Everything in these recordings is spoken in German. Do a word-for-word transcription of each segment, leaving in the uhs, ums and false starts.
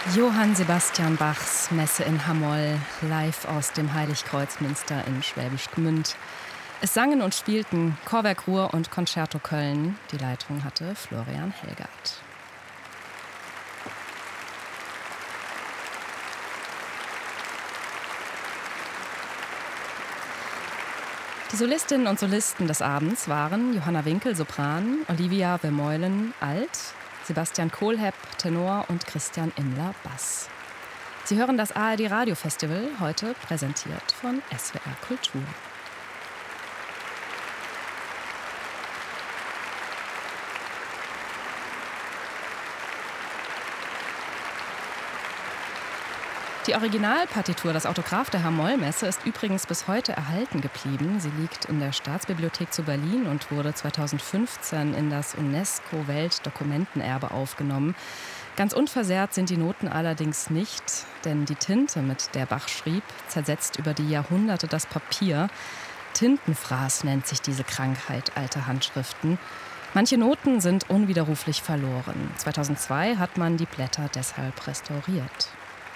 Johann Sebastian Bachs Messe in Hamoll, live aus dem Heiligkreuzmünster in Schwäbisch Gmünd. Es sangen und spielten Chorwerk Ruhr und Concerto Köln. Die Leitung hatte Florian Helgert. Die Solistinnen und Solisten des Abends waren Johanna Winkel, Sopran, Olivia Vermeulen, Alt, Sebastian Kohlhepp, Tenor und Christian Immler, Bass. Sie hören das A R D Radio Festival, heute präsentiert von S W R Kultur. Die Originalpartitur, das Autograph der Hamoll-Messe, ist übrigens bis heute erhalten geblieben. Sie liegt in der Staatsbibliothek zu Berlin und wurde zweitausendfünfzehn in das UNESCO-Weltdokumentenerbe aufgenommen. Ganz unversehrt sind die Noten allerdings nicht, denn die Tinte, mit der Bach schrieb, zersetzt über die Jahrhunderte das Papier. Tintenfraß nennt sich diese Krankheit alter Handschriften. Manche Noten sind unwiderruflich verloren. zweitausendzwei hat man die Blätter deshalb restauriert.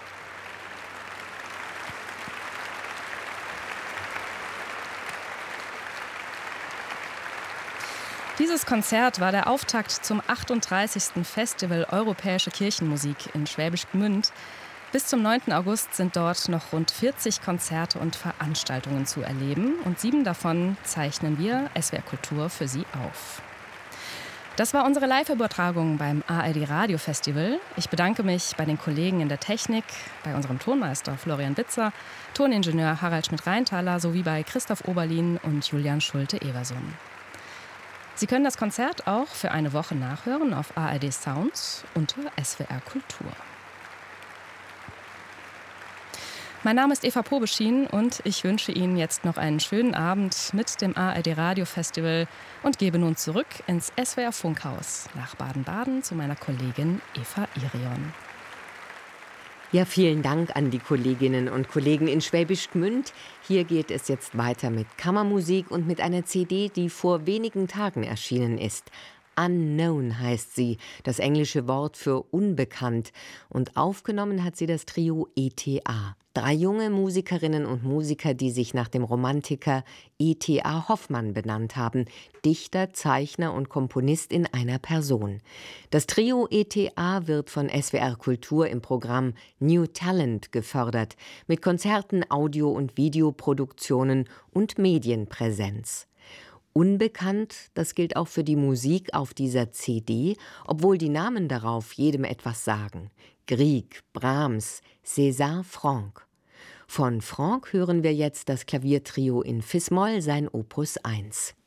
Dieses Konzert war der Auftakt zum achtunddreißigsten Festival Europäische Kirchenmusik in Schwäbisch Gmünd. Bis zum neunten August sind dort noch rund vierzig Konzerte und Veranstaltungen zu erleben und sieben davon zeichnen wir, S W R Kultur, für Sie auf. Das war unsere Live-Übertragung beim A R D Radio Festival. Ich bedanke mich bei den Kollegen in der Technik, bei unserem Tonmeister Florian Bitzer, Toningenieur Harald Schmidt-Reintaler sowie bei Christoph Oberlin und Julian Schulte-Eversum. Sie können das Konzert auch für eine Woche nachhören auf A R D Sounds unter S W R Kultur. Mein Name ist Eva Pobeschien und ich wünsche Ihnen jetzt noch einen schönen Abend mit dem A R D Radio Festival und gebe nun zurück ins S W R Funkhaus nach Baden-Baden zu meiner Kollegin Eva Irion. Ja, vielen Dank an die Kolleginnen und Kollegen in Schwäbisch Gmünd. Hier geht es jetzt weiter mit Kammermusik und mit einer C D, die vor wenigen Tagen erschienen ist. Unknown heißt sie, das englische Wort für unbekannt. Und aufgenommen hat sie das Trio E T A. Drei junge Musikerinnen und Musiker, die sich nach dem Romantiker E T A Hoffmann benannt haben. Dichter, Zeichner und Komponist in einer Person. Das Trio E T A wird von S W R Kultur im Programm New Talent gefördert. Mit Konzerten, Audio- und Videoproduktionen und Medienpräsenz. Unbekannt, das gilt auch für die Musik auf dieser C D, obwohl die Namen darauf jedem etwas sagen. Grieg, Brahms, César Franck. Von Franck hören wir jetzt das Klaviertrio in Fis-Moll, sein Opus eins.